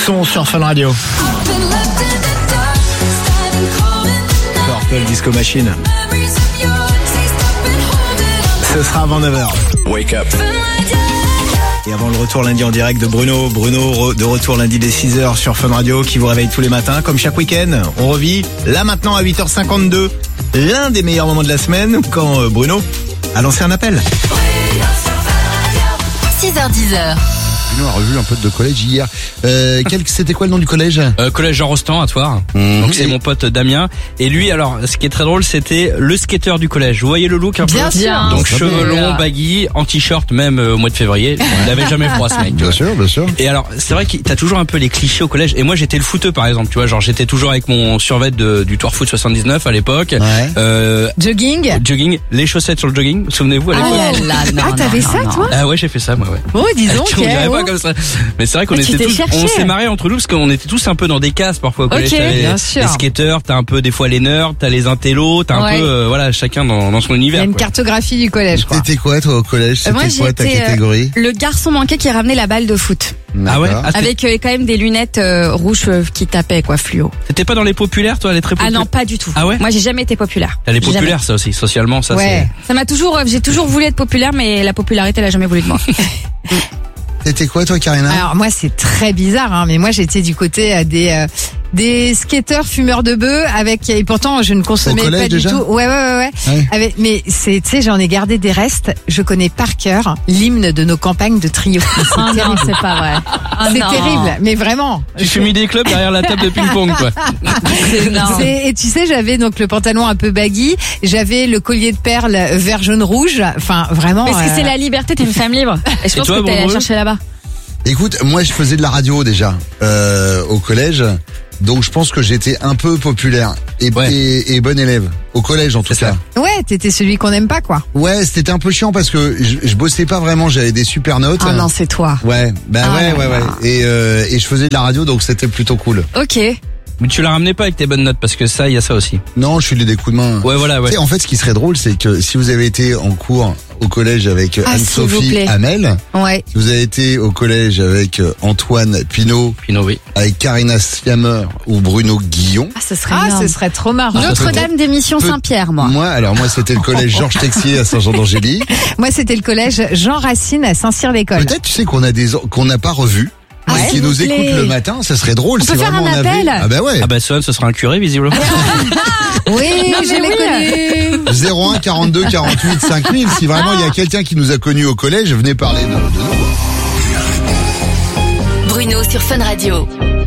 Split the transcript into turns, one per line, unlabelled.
son sur Fun Radio. Purple Disco Machine. Ce sera avant 9h. Wake up. Et avant le retour lundi en direct de Bruno de retour lundi dès 6h sur Fun Radio qui vous réveille tous les matins. Comme chaque week-end, on revit là maintenant à 8h52 l'un des meilleurs moments de la semaine quand Bruno a lancé un appel.
6h10.
Bruno a revu un peu de collège hier. C'était quoi le nom du collège?
Collège Jean Rostand à Thouars. Donc c'est mon pote Damien. Et lui, alors, ce qui est très drôle, c'était le skateur du collège. Vous voyez le look un peu?
Bien sûr.
Donc cheveux longs, baggy, en t-shirt même au mois de février. Il n'avait jamais froid ce mec.
Bien sûr, bien sûr.
Et alors, c'est vrai que t'as toujours un peu les clichés au collège. Et moi, j'étais le footeux par exemple. Tu vois, genre j'étais toujours avec mon survêt du Tour Foot 79 à l'époque.
Ouais.
Jogging,
les chaussettes sur le jogging. Souvenez-vous à l'époque.
T'avais ça, toi?
Ah ouais, j'ai fait ça moi. Ouais.
Oh, dis donc.
On dirait pas comme ça. Mais c'est vrai qu'on était tous, on s'est marré entre nous parce qu'on était tous un peu dans des cases parfois au collège.
Bien sûr.
Les skateurs, t'as un peu des fois les nerds, t'as les intellos, t'as un peu voilà, chacun dans son univers.
Il y a une cartographie du collège, quoi.
T'étais quoi toi au collège?
Moi,
C'était quoi ta catégorie?
Le garçon manqué qui ramenait la balle de foot.
Ah ouais.
Avec quand même des lunettes rouges qui tapaient, quoi, fluo.
T'étais pas dans les populaires, toi, les très populaires?
Ah non, pas du tout.
Ah ouais?
Moi, j'ai jamais été populaire.
T'as les populaires, ça aussi, socialement, ça
ouais. Ça m'a j'ai toujours voulu être populaire, mais la popularité, elle a jamais voulu de moi.
T'étais quoi toi, Karina?
Alors moi, c'est très bizarre, hein, mais moi j'étais du côté des skateurs fumeurs de bœufs et pourtant je ne consommais pas du tout. Ouais. Mais tu sais, j'en ai gardé des restes. Je connais par cœur l'hymne de nos campagnes de trio. C'est terrible, c'est pas vrai. C'est terrible, mais vraiment.
Tu fumis des clubs derrière la table de ping-pong, quoi.
Et tu sais, j'avais donc le pantalon un peu baggy, j'avais le collier de perles vert, jaune, rouge. Enfin, vraiment.
Parce que c'est la liberté, t'es une femme libre. Et je pense que t'es allé chercher là-bas.
Écoute, moi je faisais de la radio déjà au collège. Donc je pense que j'étais un peu populaire et bon élève au collège en tout cas.
Ouais, t'étais celui qu'on n'aime pas, quoi.
Ouais, c'était un peu chiant parce que je bossais pas vraiment, j'avais des super notes.
Ah non, c'est toi.
Ouais, ouais. Et je faisais de la radio donc c'était plutôt cool.
Ok.
Mais tu la ramenais pas avec tes bonnes notes parce que ça, il y a ça aussi.
Non, je filais des coups de main.
Ouais, voilà, ouais.
Tu sais, en fait, ce qui serait drôle, c'est que si vous avez été en cours au collège avec Anne-Sophie Hamel, si vous avez été au collège avec Antoine Pinault,
oui,
avec Karina Siamer ou Bruno Guillon.
Ah, ce serait trop marrant.
Notre-Dame des Missions Saint-Pierre, moi.
Moi, c'était le collège Georges Texier à Saint-Jean-d'Angély.
Moi, c'était le collège Jean Racine à Saint-Cyr-d'École.
Peut-être, tu sais, qu'on n'a pas revu. Qui nous écoute le matin, ça serait drôle.
On peut faire un appel.
Ah bah ouais.
Ah bah ça sera un curé visiblement.
Oui, je l'ai connu.
01 42 48 5000. Si vraiment il y a quelqu'un qui nous a connus au collège, venez parler de nous.
Bruno sur Fun Radio.